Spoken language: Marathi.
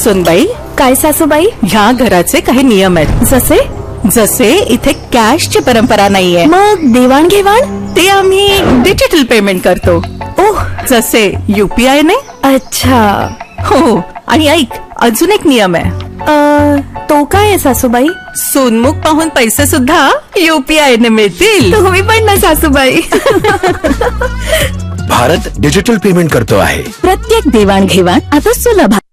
सुनबाई, काय सासूबाई? ह्या घराचे काही नियम आहेत. जसे? जसे इथे कॅशची परंपरा नाहीये. मग देवाणघेवाण? ते आम्ही डिजिटल पेमेंट करतो. ओह, जसे UPI ने. अच्छा. हो, आणि ऐक, अजून एक नियम आहे. तो काय आहे सासूबाई? सोनमुख पाहून पैसे सुद्धा UPI ने मिळतील. तुम्ही पण ना सासूबाई. भारत डिजिटल पेमेंट करतो आहे. प्रत्येक देवाणघेवाण आता सुलभ.